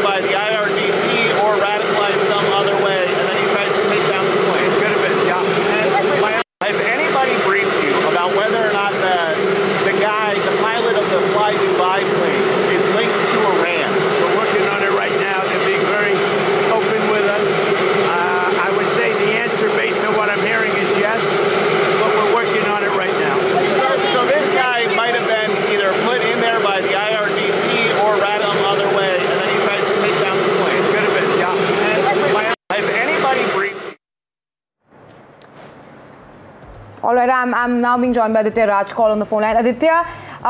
there by the IRGC or radicalized some other way, and then he tries to take down the plane. Could have been, yeah. Has anybody briefed you about whether or not the pilot of the Fly Dubai plane is linked to Iran? We're working on it right now. They're being very open with us. I would say the answer, based on what I'm hearing, is yes, but we're working on it right now. So this guy might have been either put in there by the IRGC or radicalized some other way, and then he tries to take down the plane. Could have been, yeah. Has anybody briefed you? All right, I'm now being joined by Aditya Rajkol on the phone line. Aditya,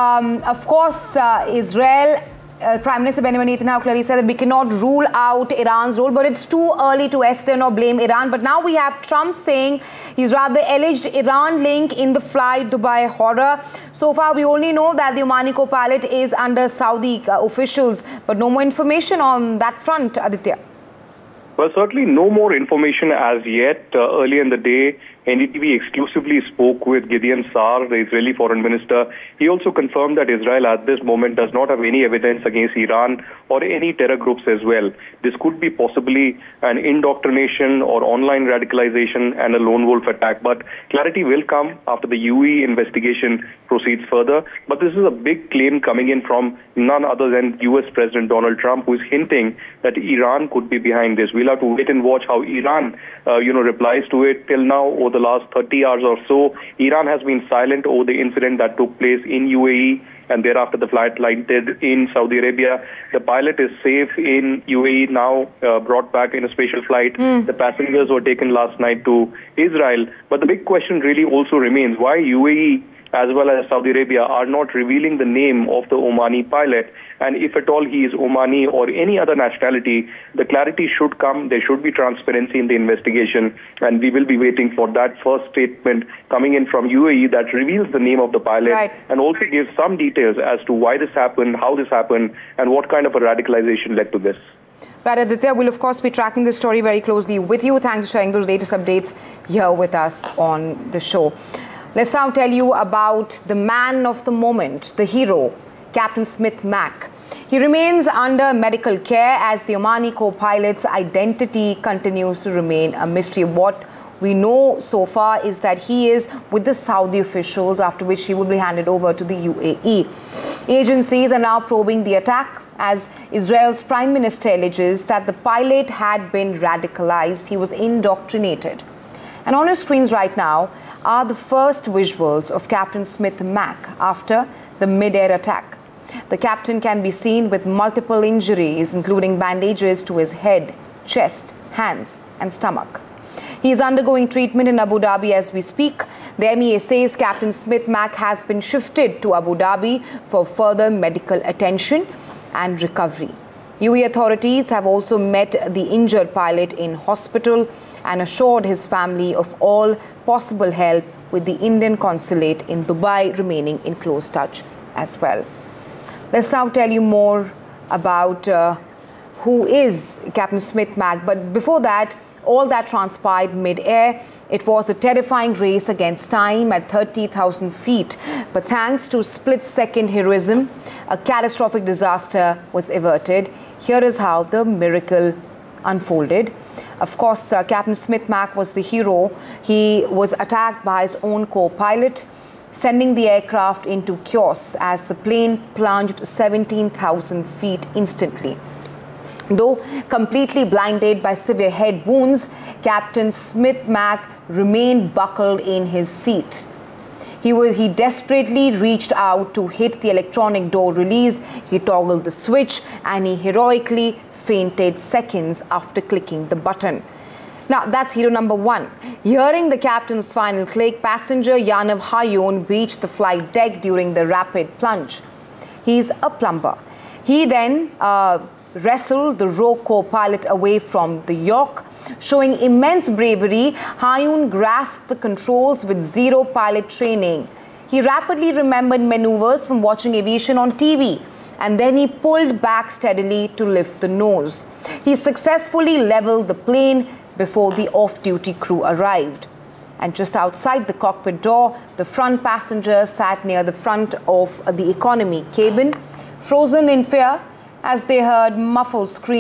of course, Israel, Prime Minister Benjamin Netanyahu clearly said that we cannot rule out Iran's role, but it's too early to estimate or blame Iran. But now we have Trump saying he's rather alleged Iran link in the Fly Dubai horror. So far, we only know that the Omani co-pilot is under Saudi officials, but no more information on that front, Aditya. Well, certainly no more information as yet. Earlier in the day, NDTV exclusively spoke with Gideon Saar, the Israeli foreign minister. He also confirmed that Israel at this moment does not have any evidence against Iran or any terror groups as well. This could be possibly an indoctrination or online radicalization and a lone wolf attack. But clarity will come after the UAE investigation proceeds further. But this is a big claim coming in from none other than US President Donald Trump, who is hinting that Iran could be behind this. We'll have to wait and watch how Iran, replies to it. Till now, over the last 30 hours or so, Iran has been silent over the incident that took place in UAE, and thereafter the flight landed in Saudi Arabia. The pilot is safe in UAE now, brought back in a special flight. The passengers were taken last night to Israel. But the big question really also remains why UAE as well as Saudi Arabia are not revealing the name of the Omani pilot. And if at all he is Omani or any other nationality, the clarity should come. There should be transparency in the investigation. And we will be waiting for that first statement coming in from UAE that reveals the name of the pilot and also gives some details as to why this happened, how this happened, and what kind of a radicalization led to this. Right, Aditya, we'll of course be tracking this story very closely with you. Thanks for sharing those latest updates here with us on the show. Let's now tell you about the man of the moment, the hero, Captain Smith Mack. He remains under medical care as the Omani co-pilot's identity continues to remain a mystery. What we know so far is that he is with the Saudi officials, after which he will be handed over to the UAE. Agencies are now probing the attack as Israel's Prime Minister alleges that the pilot had been radicalized. He was indoctrinated. And on your screens right now are the first visuals of Captain Smith Mack after the mid-air attack. The captain can be seen with multiple injuries, including bandages to his head, chest, hands, and stomach. He is undergoing treatment in Abu Dhabi as we speak. The MEA says Captain Smith Mack has been shifted to Abu Dhabi for further medical attention and recovery. UAE authorities have also met the injured pilot in hospital and assured his family of all possible help, with the Indian consulate in Dubai remaining in close touch as well. Let's now tell you more about who is Captain Smith Mack. But before that, all that transpired mid-air. It was a terrifying race against time at 30,000 feet. But thanks to split-second heroism, a catastrophic disaster was averted. Here is how the miracle unfolded. Of course, Captain Smith Mack was the hero. He was attacked by his own co-pilot, sending the aircraft into chaos as the plane plunged 17,000 feet instantly. Though completely blinded by severe head wounds, Captain Smith Mack remained buckled in his seat. He desperately reached out to hit the electronic door release. He toggled the switch and he heroically fainted seconds after clicking the button. Now, that's hero number one. Hearing the captain's final click, passenger Yaniv Hayun reached the flight deck during the rapid plunge. He's a plumber. He then wrestled the rogue co-pilot away from the yoke. Showing immense bravery, Hayun grasped the controls with zero pilot training. He rapidly remembered maneuvers from watching aviation on TV, and then he pulled back steadily to lift the nose. He successfully leveled the plane before the off-duty crew arrived. And just outside the cockpit door, the front passenger sat near the front of the economy cabin, frozen in fear as they heard muffled screams.